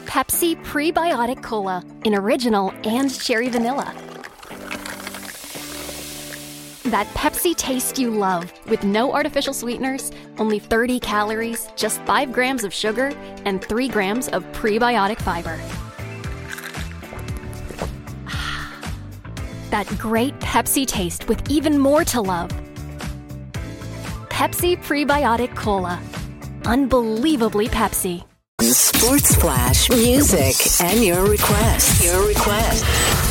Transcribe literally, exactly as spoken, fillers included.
Pepsi Prebiotic Cola in original and cherry vanilla. That Pepsi taste you love, with no artificial sweeteners, only thirty calories, just five grams of sugar, and three grams of prebiotic fiber. That great Pepsi taste with even more to love. Pepsi Prebiotic Cola. Unbelievably Pepsi. Sports Flash Music and your request. Your request.